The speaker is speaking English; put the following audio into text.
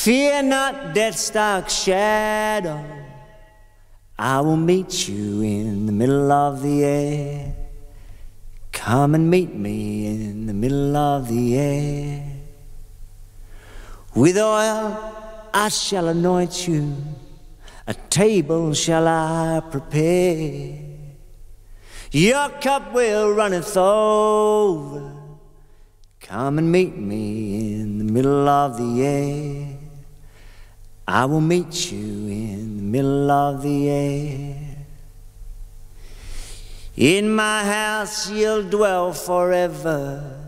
Fear not death's dark shadow, I will meet you in the middle of the air. Come and meet me in the middle of the air. With oil I shall anoint you, a table shall I prepare. Your cup will runneth over. Come and meet me in the middle of the air. I will meet you in the middle of the air. In my house you'll dwell forever.